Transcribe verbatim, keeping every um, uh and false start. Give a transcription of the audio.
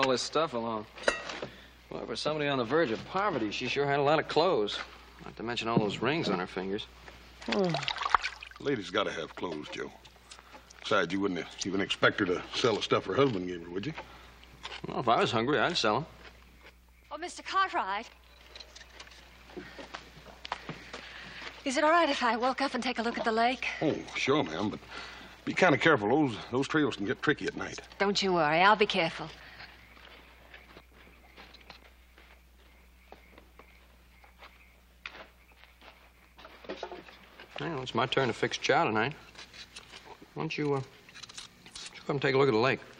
all this stuff along. Well, for somebody on the verge of poverty, she sure had a lot of clothes. Not to mention all those rings on her fingers. Oh. Lady's got to have clothes, Joe. Besides, you wouldn't even expect her to sell the stuff her husband gave her, would you? Well, if I was hungry, I'd sell them. Oh, Mister Cartwright. Is it all right if I walk up and take a look at the lake? Oh, sure, ma'am, but be kind of careful. Those, those trails can get tricky at night. Don't you worry. I'll be careful. Well, it's my turn to fix chow tonight. Why don't you, uh, why don't you come take a look at the lake?